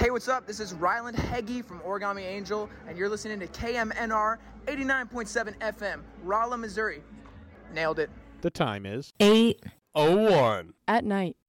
Hey, what's up? This is Ryland Heggie from Origami Angel, and you're listening to KMNR 89.7 FM, Rolla, Missouri. Nailed it. The time is 8:01 at night.